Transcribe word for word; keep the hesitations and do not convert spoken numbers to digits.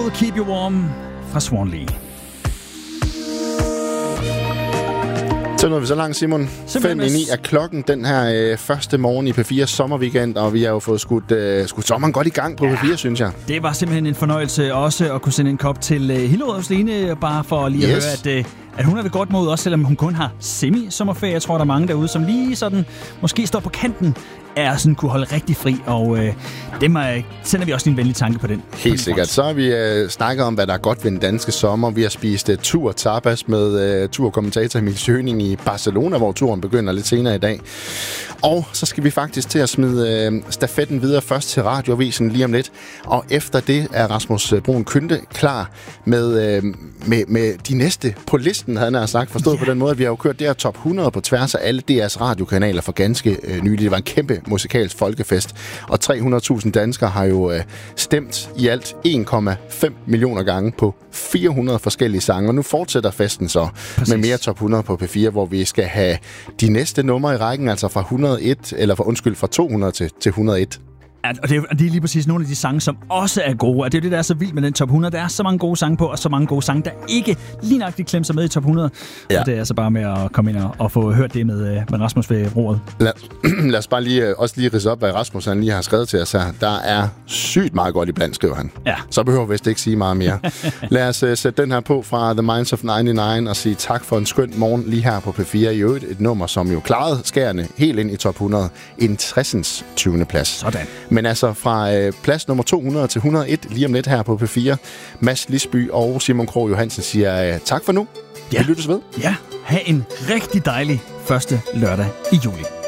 Will Keep You Warm fra Swanley. Så nåede vi så langt, Simon. fem i ni er klokken den her øh, første morgen i P fire sommerweekend, og vi har jo fået skudt, øh, skudt sommeren godt i gang på ja, P fire, synes jeg. Det var simpelthen en fornøjelse også at kunne sende en kop til øh, Hillerød hos Lene, bare for lige at yes. høre, at, øh, at hun er ved godt mod, også selvom hun kun har semi-sommerferie. Jeg tror, der er mange derude, som lige sådan måske står på kanten af sådan kunne holde rigtig fri, og øh, dem er, sender vi også en venlig tanke på den. Helt sikkert. Så har vi øh, snakket om, hvad der er godt ved den danske sommer. Vi har spist uh, tur tapas med uh, turkommentator Emil Schøning i Barcelona, hvor turen begynder lidt senere i dag. Og så skal vi faktisk til at smide øh, stafetten videre først til Radioavisen lige om lidt. Og efter det er Rasmus Bruun Kynde klar med, øh, med, med de næste på listen, havde han sagt. Forstået yeah. på den måde, at vi har jo kørt det her top hundrede på tværs af alle D R's radiokanaler for ganske øh, nylig. Det var en kæmpe musikalsk folkefest, og tre hundrede tusind danskere har jo øh, stemt i alt en komma fem millioner gange på fire hundrede forskellige sange. Og nu fortsætter festen så Præcis. med mere top hundrede på P fire, hvor vi skal have de næste numre i rækken, altså fra et hundrede og et, eller for undskyld, fra to hundrede til, til et hundrede og et. Ja, og det, er, og det er lige præcis nogle af de sange, som også er gode. Og det er det, der er så vildt med den top hundrede. Der er så mange gode sange på, og så mange gode sange, der ikke lige nøjagtigt klemmer sig med i top hundrede. Ja. Og det er altså bare med at komme ind og, og få hørt det med, med Rasmus ved roret. Lad, lad os bare lige, også lige ridse op, hvad Rasmus han lige har skrevet til os her. Der er sygt meget godt iblandt, skriver han. Ja. Så behøver vi vist ikke sige meget mere. Lad os uh, sætte den her på fra The Minds of nioghalvfems og sige tak for en skøn morgen lige her på P fire. I øvrigt et nummer, som jo klarede skærende helt ind i top hundrede. En tressens tyvende plads. Sådan. Men altså fra plads nummer to hundrede til et hundrede og et lige om lidt her på P fire. Mads Lisby og Simon Krog Johansen siger tak for nu. Ja. Vi lyttes ved. Ja, ha' en rigtig dejlig første lørdag i juli.